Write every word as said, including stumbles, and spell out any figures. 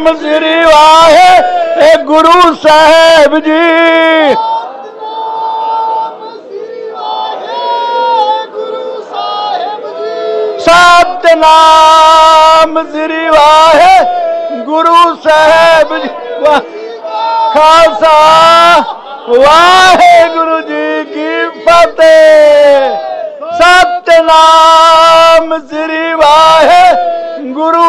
श्री वाहे गुरु साहेब जी। सतनाम श्री वाहे गुरु साहेब जी। खालसा वाहे गुरु जी की फतेह। सतनाम